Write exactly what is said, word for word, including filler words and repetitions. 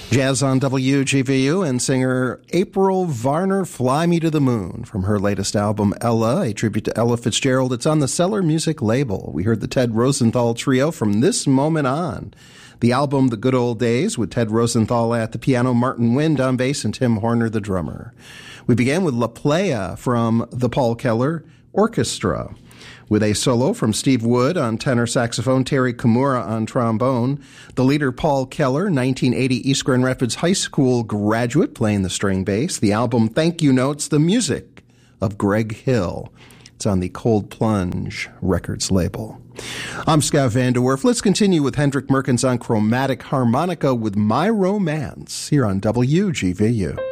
Jazz on W G V U and singer April Varner, Fly Me to the Moon, from her latest album, Ella, a tribute to Ella Fitzgerald. It's on the Cellar Music label. We heard the Ted Rosenthal Trio, From This Moment On. The album, The Good Old Days, with Ted Rosenthal at the piano, Martin Wind on bass, and Tim Horner, the drummer. We began with La Playa from the Paul Keller Orchestra, with a solo from Steve Wood on tenor saxophone, Terry Kimura on trombone. The leader, Paul Keller, nineteen eighty East Grand Rapids High School graduate, playing the string bass. The album, Thank You Notes, the music of Greg Hill. It's on the Cold Plunge Records label. I'm Scott Van Der Werf. Let's continue with Hendrik Merkens on chromatic harmonica with My Romance here on W G V U.